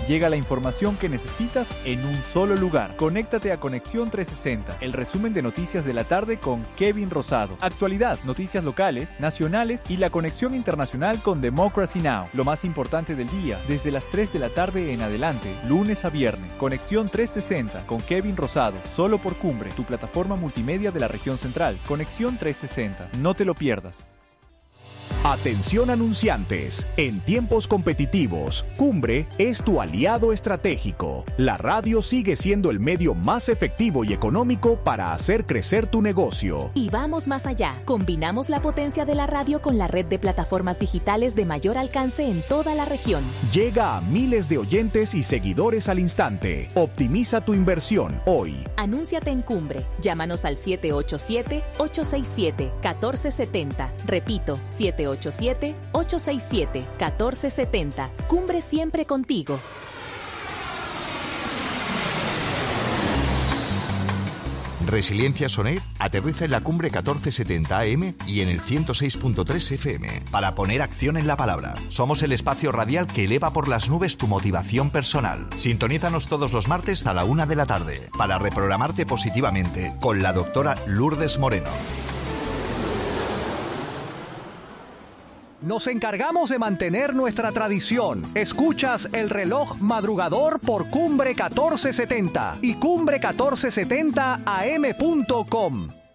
llega la información que necesitas en un solo lugar. Conéctate a Conexión 360, el resumen de noticias de la tarde con Kevin Rosado. Actualidad, noticias locales, nacionales y la conexión internacional con Democracy Now! Lo más importante del día, desde las 3 de la tarde en adelante, lunes a viernes. Conexión 360 con Kevin Rosado, solo por Cumbre, tu plataforma multimedia de la región central. Conexión 360, no te lo pierdas. Atención anunciantes, en tiempos competitivos, Cumbre es tu aliado estratégico. La radio sigue siendo el medio más efectivo y económico para hacer crecer tu negocio. Y vamos más allá, combinamos la potencia de la radio con la red de plataformas digitales de mayor alcance en toda la región. Llega a miles de oyentes y seguidores al instante. Optimiza tu inversión hoy. Anúnciate en Cumbre, llámanos al 787-867-1470. Repito, 787-867-1470. Cumbre siempre contigo. Resiliencia Soner aterriza en la Cumbre 1470 AM y en el 106.3 FM para poner acción en la palabra. Somos el espacio radial que eleva por las nubes tu motivación personal. Sintonízanos todos los martes a la 1 de la tarde para reprogramarte positivamente con la doctora Lourdes Moreno. Nos encargamos de mantener nuestra tradición. Escuchas el reloj madrugador por Cumbre 1470 y Cumbre1470am.com.